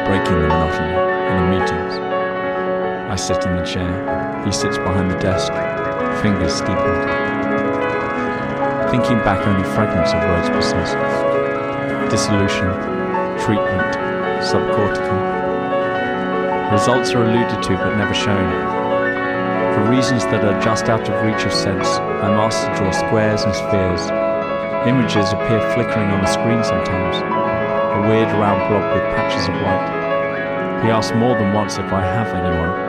breaking the monotony in the meetings. I sit in the chair, he sits behind the desk, fingers steepled. Thinking back, only fragments of words persist. Dissolution, treatment, subcortical. Results are alluded to but never shown. For reasons that are just out of reach of sense, I'm asked to draw squares and spheres. Images appear flickering on the screen sometimes, a weird round blob with patches of light. He asks more than once if I have anyone,